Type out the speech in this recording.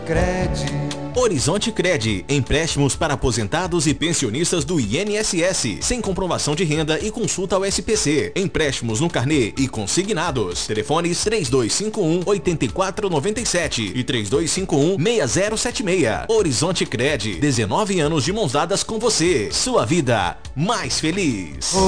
Cred. Horizonte Cred, empréstimos para aposentados e pensionistas do INSS, sem comprovação de renda e consulta ao SPC. Empréstimos no carnê e consignados. Telefones 3251-8497 e 3251-6076. Horizonte Cred, 19 anos de mãos dadas com você. Sua vida mais feliz.